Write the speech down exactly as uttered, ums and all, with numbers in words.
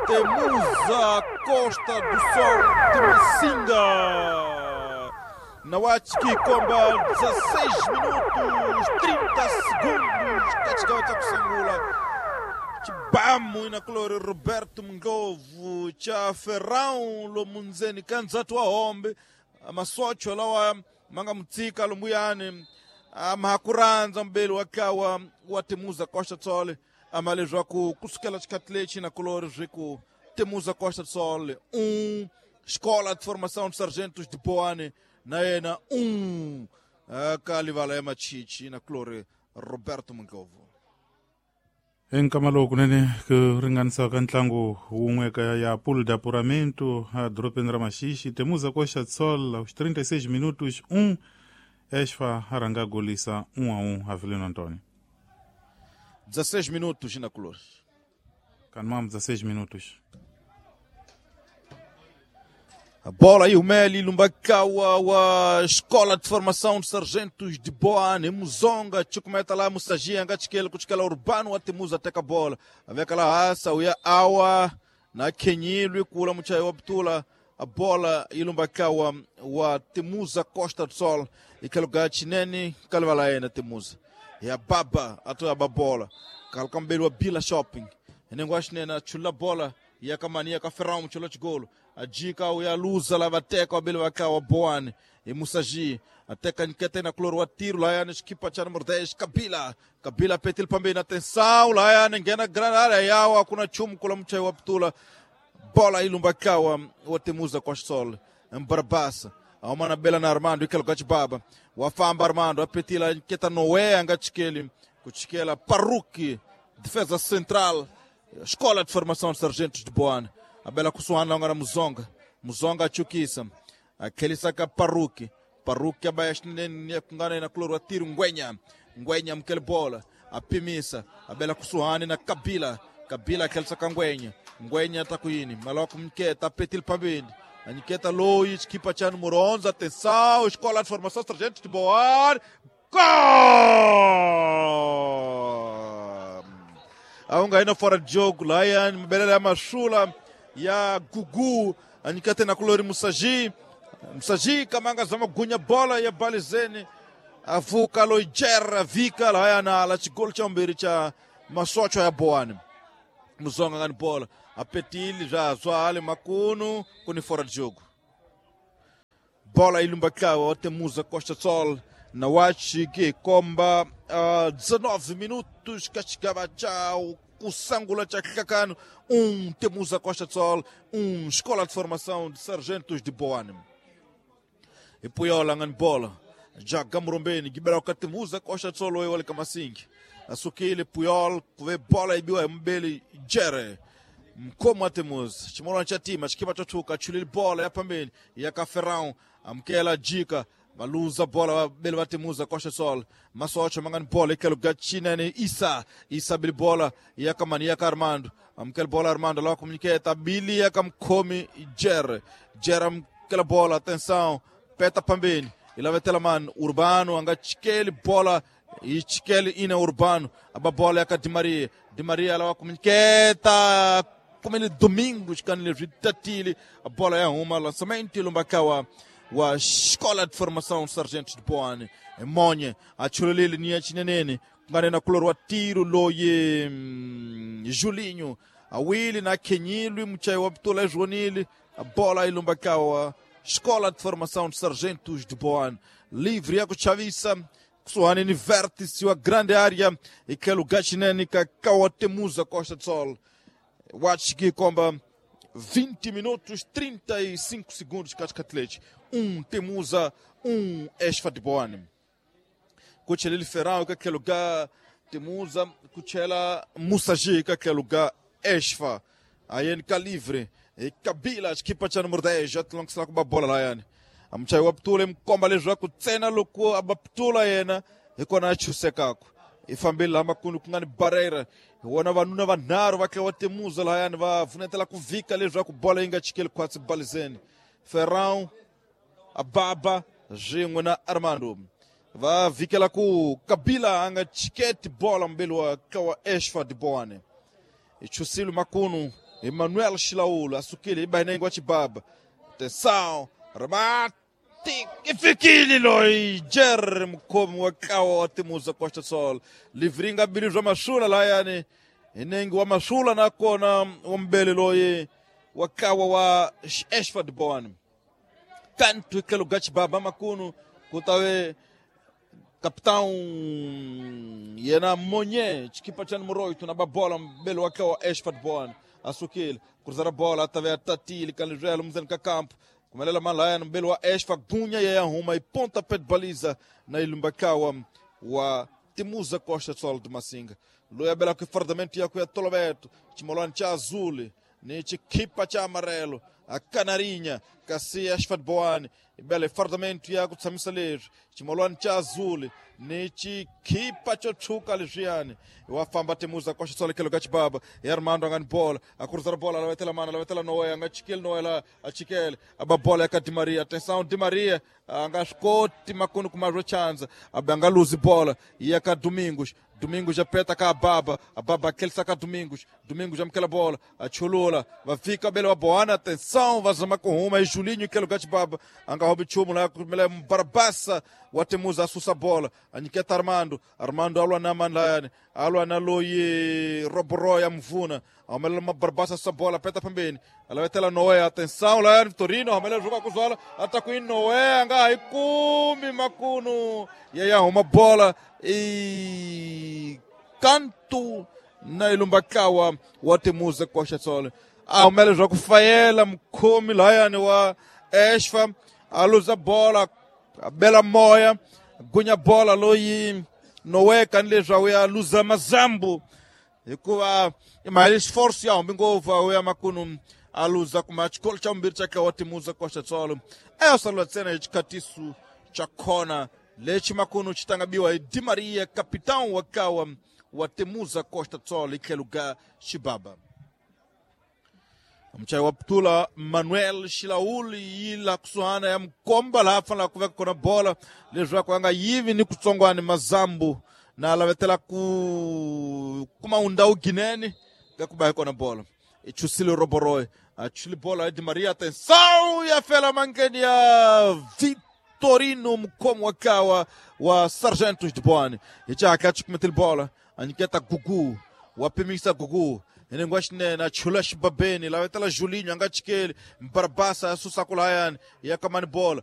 Temuza Costa do Sol de Massinga. Nawachiki kwamba dezesseis minutos trinta segundos katika kusangula Chibamu inakulori Roberto Mngovu cha Ferrão lo munzeni kanzatu wa hombe amasocho lawa manga mtika lumbuyane amahakuranza mbele wakawa wa Temuza Costa do Sol amalejwa ku kusukela chikatlechi na kulori riku Temuza Costa do Sol um escola de formação de sargentos de Boane na ena um kalivala ya machichi na kulori Roberto Mngovu. Enkamalo kunene ke ringanisa ka ntlangu wun'we ka ya pool de apuramento a dropeni ra Maxixe. Temuza Costa do Sol aos trinta e seis minutos um Esfa aranga golisa um a um Avelino Antônio. dezesseis minutos na color. Canmamos dezesseis minutos. A bola aí o Meli Lumbakawa wa escola de formação de sargentos de Boane Muzonga chukumeta lá Musagia ngachikela kuchikela urbano wa Temuza teka bola avekala asa uya awa na Kenyilwi kula mchayo waptula a bola Lumbakawa wa Temuza Costa do Sol ikaluga chineni kalvala ena Temuza ya baba atoya babola kalkambelo wa Bila Shopping enengwashnena chula bola ya kamania ka Ferrão mcholo chigolo ajika uya luza la vateka wa Bila wakawa Boane e Musagi ateka nkete na kloro wa tiro la yana skipa cha número dez Kabila Kabila petil pambena atenção la yana ngena granada yawa kuna chumu kula mchayo wa ptula bola Lumbakawa wa Temuza Costa do Sol mbarabasa aumana bela na Armando ikelo gachibaba wafamba Armando apetila nketa Noé angachikeli kuchikela Paruki defesa central escola de formação de sargentos de Boane a bela kusuana ngara Muzonga Muzonga chukisa aquele saca Paruki Paruki abayashnene kungana na kloro atiro ngwenya ngwenya mkele bola apimisa a bela kusuana na Kabila Kabila aquele saca ngwenya ngwenya takuyini maloko mketa apetil pambeni Aniketa Lois, equipa tia número onze, atenção, escola de formação sargentos de Boane, gol! Aunga ina fora de jogo, lá ya mbele ya Mashula, ya Gugu, aniketa na kulori Musagi, Musagi kamanga zama gunya bola ya Balizeni, avuka Loijer, vika lá ya na la chigol cha mbiri cha masocho ya Boane, Muzonga ngani bola. Apetili já zoale makuno kuni fora de jogo. Bola Lumbakawa Temuza Costa do Sol na wachiki komba uh, dezenove minutos kachikava chao kusangula cha kakano um Temuza Costa do Sol um escola de formação de sargentos de Boane. E puyola ngani bola já gamrombeni gibera ka Temuza Costa do Sol wale kama singi asukile puyol kuve bola ibiwa mbele jere mkomo wa Temuza chimolo nchatima chikipa totuka chulili bola ya pambeni ya ka Ferrão amkela jika maluza bola wa bele wa Temuza Costa do Sol masocho mangani bola ikelo gachina ni Isa Isa bil bola ya kamani ya ka Armando amkel bola Armando la comunicata bili ya kamkomi Jer Jer amkela bola atenção peta pambeni ila vetela man Urbano anga chikeli bola e chikeli ina Urbano aba bola ya ka Di Maria Di Maria la comunicata como ele domingos quando ele tatili a bola é uma lançamento Lumbakawa wa escola de formação sargentos de Boane e monye a chulele nia chinenene ngane na kloro tiro loye Julinho a Willy na Kenyilwi mchayo waptola Joanile a bola Lumbakawa escola de formação de sargentos de Boane livre ya kuchavisa kusuhane ni vértice wa grande área e que lugar chinene ka kawa Temuza Costa do Sol. Wachiki komba vinte minutos trinta e cinco segundos katika atlete um Temuza um Esfa de Boane kuchela ele Ferrão que aquele lugar Temuza kuchela Musagi que aquele lugar Esfa aí em livre e Kabila equipa cha número dez já tlong sala com a bola lá yani amchai waptule mkomba lejwa kutsena loko abaptula yena ekona chusekako ifambela makunu kungani barreira wana vanuna vanaro vake wa Temuza lá yani va vunetela kuvika lejwa ku bola inga chikele kwatsi Balizeni Ferrão ababa jingwe na Armando va vikela ku Kabila anga chiketi bola mbele wa kawa Esfa de Boane ichusilo makunu Emmanuel Shilaulu asukile ibainengo wa Chibaba. Atenção, remate ifikile loi Jer mkomo wa kawa wa Temuza Costa Sol. Livringa bili wa mashula la yani inengi wa mashula na kona umbele loi wa kawa wa Ashford Boan. Kantu ikelo Gachibaba makunu kutawe Capitão Yena Monye, chikipa chan Moroito na babola mbele wake wa Ashford Boan. Asukil, cruzar a bola através da Tatili, Caligelo, Mzenka Campo. Como ela malaya mbele wa Ashford Gunha ya Huma e ponta pé de baliza na Ilumbakawa wa Temuza Costa Sol de Masinga. Loia bela que fardamento ya kuya Tolobeto, Chimolani cha Azul, ni chikipa cha amarelo, a Canarinha, Cassi Ashford Boan. Bele fardamento ya kutsamisa lejo Chimolani cha Azul ni chikipa chochuka lijiani wafamba Temuza Costa Sol kelo Gachibaba e Armando angani bola a cruzar a bola la vetela mana la vetela Noé anga chikel Noé la a chikel aba bola ya Di Maria. Atenção Di Maria anga skoti makunu kumajo chanza abanga luzi bola ya ka Domingos. Domingos já peta com a Baba, a Baba aquele saca Domingos, Domingos já me aquela bola, a Chulula, vai ficar bela boa, atenção, vai zama com uma e Julinho aquele gato Baba, anga hobby chumo lá, me barbaça, o Temuza assusta a bola, a Niqueta Armando, Armando alua na manlane, alua na loye Roboroy amvuna, a mela uma barbaça essa bola, peta também, ela vai ter lá Noé, atenção lá Vitorino, a mela joga com zola, ataca com Noé, anga aí come macuno, e aí uma bola e canto na Ilumbakawa wa Temuza Costa Sol. Ah, o melo jogo Faela mkomi lá yani wa Ashfa a luza bola a bela moya gunya bola loyi Noé kanle jawe a luza mazambu ikuwa ima esforço ya mbingo va ya makunu a luza kuma chikol cha mbircha ka wa Temuza Costa Sol. É o salvatsena chikatisu cha kona lechi makunu chitangabiwa Di Maria, capitão wakawa wa Temuza Costa Sol ikeluga Chibaba. Mchai waptula Manuel Shilauli ila kusuhana ya mkomba la hafa la kuveka kona bola lejua kwa anga hivi ni kusongwani mazambu na alavetela ku kuma undau gineni kakubahe kona bola ichusili Roboroy achuli bola ya Di Maria atenção ya fela mangeni ya Vitorino mkomo wakawa wa Sargentos de Boane icha akati kumetil bola aniketa Gugu wapimisa Gugu inengwashne na chula shibabeni la vetala Julinho anga chikeli mbarabasa susa kulayan ya kamani bola